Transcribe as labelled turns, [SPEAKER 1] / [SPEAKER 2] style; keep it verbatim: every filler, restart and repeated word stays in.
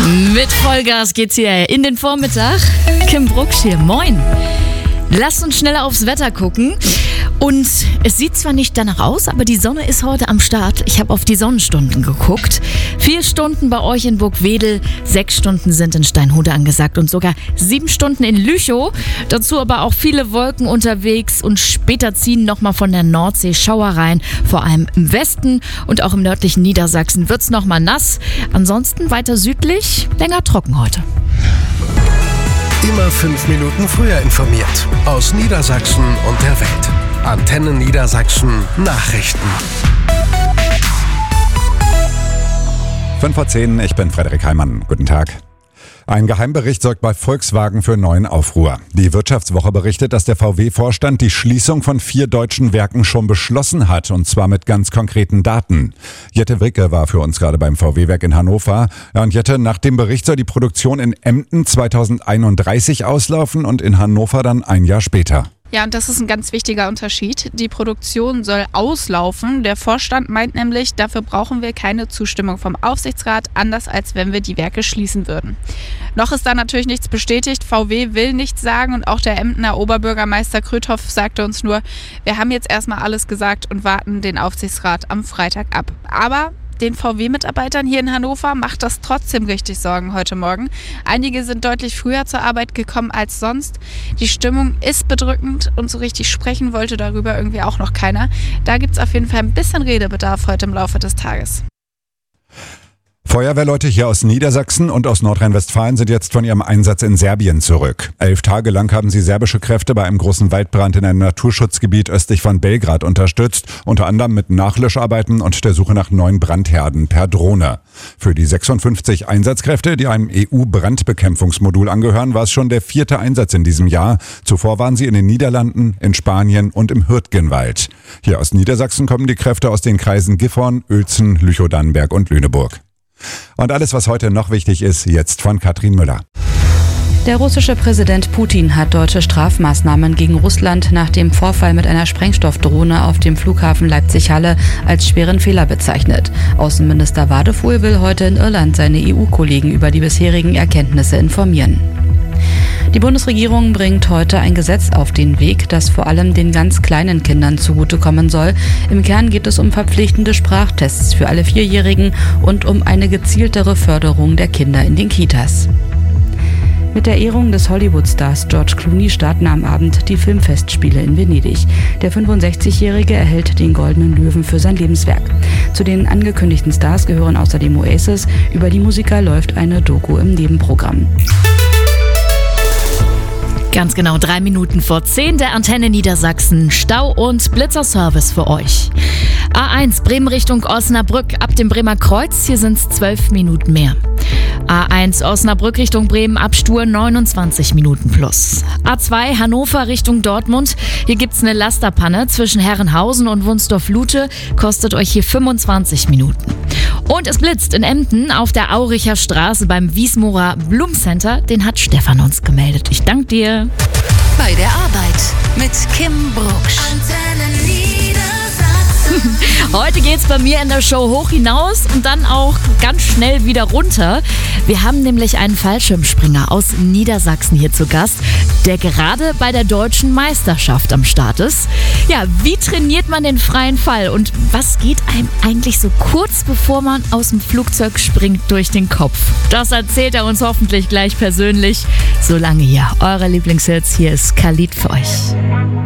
[SPEAKER 1] Mit Vollgas geht's hier in den Vormittag. Kim Brucksch hier, moin. Lasst uns schneller aufs Wetter gucken. Und es sieht zwar nicht danach aus, aber die Sonne ist heute am Start. Ich habe auf die Sonnenstunden geguckt. Vier Stunden bei euch in Burgwedel, sechs Stunden sind in Steinhude angesagt und sogar sieben Stunden in Lüchow. Dazu aber auch viele Wolken unterwegs und später ziehen nochmal von der Nordsee Schauer rein. Vor allem im Westen und auch im nördlichen Niedersachsen wird's nochmal nass. Ansonsten weiter südlich, länger trocken heute.
[SPEAKER 2] Immer fünf Minuten früher informiert. Aus Niedersachsen und der Welt. Antenne Niedersachsen Nachrichten.
[SPEAKER 3] fünf vor zehn, ich bin Frederik Heimann. Guten Tag. Ein Geheimbericht sorgt bei Volkswagen für neuen Aufruhr. Die Wirtschaftswoche berichtet, dass der V W-Vorstand die Schließung von vier deutschen Werken schon beschlossen hat, und zwar mit ganz konkreten Daten. Jette Wicke war für uns gerade beim V W-Werk in Hannover. Ja, und Jette, nach dem Bericht soll die Produktion in Emden zweitausendeinunddreißig auslaufen und in Hannover dann ein Jahr später.
[SPEAKER 4] Ja, und das ist ein ganz wichtiger Unterschied. Die Produktion soll auslaufen. Der Vorstand meint nämlich, dafür brauchen wir keine Zustimmung vom Aufsichtsrat, anders als wenn wir die Werke schließen würden. Noch ist da natürlich nichts bestätigt. V W will nichts sagen und auch der Emdener Oberbürgermeister Krüthoff sagte uns nur, wir haben jetzt erstmal alles gesagt und warten den Aufsichtsrat am Freitag ab. Aber den V W-Mitarbeitern hier in Hannover macht das trotzdem richtig Sorgen heute Morgen. Einige sind deutlich früher zur Arbeit gekommen als sonst. Die Stimmung ist bedrückend und so richtig sprechen wollte darüber irgendwie auch noch keiner. Da gibt es auf jeden Fall ein bisschen Redebedarf heute im Laufe des Tages.
[SPEAKER 3] Feuerwehrleute hier aus Niedersachsen und aus Nordrhein-Westfalen sind jetzt von ihrem Einsatz in Serbien zurück. Elf Tage lang haben sie serbische Kräfte bei einem großen Waldbrand in einem Naturschutzgebiet östlich von Belgrad unterstützt, unter anderem mit Nachlöscharbeiten und der Suche nach neuen Brandherden per Drohne. Für die sechsundfünfzig Einsatzkräfte, die einem E U-Brandbekämpfungsmodul angehören, war es schon der vierte Einsatz in diesem Jahr. Zuvor waren sie in den Niederlanden, in Spanien und im Hürtgenwald. Hier aus Niedersachsen kommen die Kräfte aus den Kreisen Gifhorn, Uelzen, Lüchow-Dannenberg und Lüneburg. Und alles, was heute noch wichtig ist, jetzt von Katrin Müller.
[SPEAKER 5] Der russische Präsident Putin hat deutsche Strafmaßnahmen gegen Russland nach dem Vorfall mit einer Sprengstoffdrohne auf dem Flughafen Leipzig-Halle als schweren Fehler bezeichnet. Außenminister Wadefuhl will heute in Irland seine E U-Kollegen über die bisherigen Erkenntnisse informieren. Die Bundesregierung bringt heute ein Gesetz auf den Weg, das vor allem den ganz kleinen Kindern zugutekommen soll. Im Kern geht es um verpflichtende Sprachtests für alle Vierjährigen und um eine gezieltere Förderung der Kinder in den Kitas. Mit der Ehrung des Hollywood-Stars George Clooney starten am Abend die Filmfestspiele in Venedig. Der fünfundsechzigjährige erhält den Goldenen Löwen für sein Lebenswerk. Zu den angekündigten Stars gehören außerdem Oasis. Über die Musiker läuft eine Doku im Nebenprogramm.
[SPEAKER 1] Ganz genau drei Minuten vor zehn, der Antenne Niedersachsen. Stau- und Blitzerservice für euch. A eins Bremen Richtung Osnabrück ab dem Bremer Kreuz. Hier sind es zwölf Minuten mehr. A eins Osnabrück Richtung Bremen Abstur neunundzwanzig Minuten plus. A zwei Hannover Richtung Dortmund. Hier gibt's eine Lasterpanne zwischen Herrenhausen und Wunsdorf-Lute. Kostet euch hier fünfundzwanzig Minuten. Und es blitzt in Emden auf der Auricher Straße beim Wiesmorer Blum Center. Den hat Stefan uns gemeldet. Ich danke dir.
[SPEAKER 6] Bei der Arbeit mit Kim Brucksch.
[SPEAKER 1] Heute geht's bei mir in der Show hoch hinaus und dann auch ganz schnell wieder runter. Wir haben nämlich einen Fallschirmspringer aus Niedersachsen hier zu Gast, der gerade bei der deutschen Meisterschaft am Start ist. Ja, wie trainiert man den freien Fall und was geht einem eigentlich so kurz bevor man aus dem Flugzeug springt durch den Kopf? Das erzählt er uns hoffentlich gleich persönlich. Solange hier eure Lieblingshits, hier ist Khalid für euch.